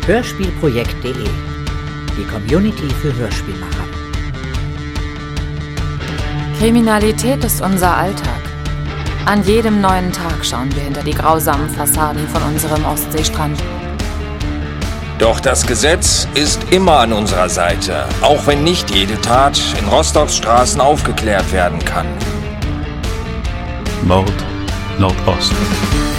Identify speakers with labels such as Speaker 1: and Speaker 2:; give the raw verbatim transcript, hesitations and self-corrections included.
Speaker 1: Hörspielprojekt punkt de, die Community für Hörspielmacher.
Speaker 2: Kriminalität ist unser Alltag. An jedem neuen Tag schauen wir hinter die grausamen Fassaden von unserem Ostseestrand.
Speaker 3: Doch das Gesetz ist immer an unserer Seite, auch wenn nicht jede Tat in Rostocks Straßen aufgeklärt werden kann.
Speaker 4: Mord Nordost.